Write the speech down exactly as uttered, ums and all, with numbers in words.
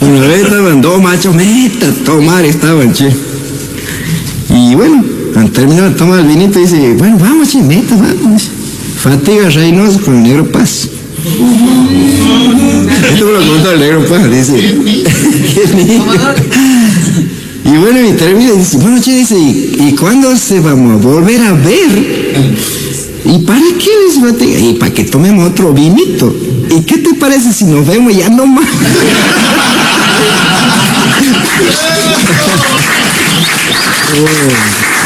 Una vez estaban dos machos, meta, tomar estaban, che. Y bueno, al terminar de tomar el vinito, dice, bueno, vamos, che, meta, vamos. Fatiga Reynoso con el Negro Paz. Esto me lo contó el Negro Paz, dice. Y bueno, y termina y dice, bueno, che, dice, ¿y, ¿y cuándo se vamos a volver a ver? ¿Y para qué? Dice Fatiga, y para que tomemos otro vinito. ¿Y qué te parece si nos vemos ya no más? Oh.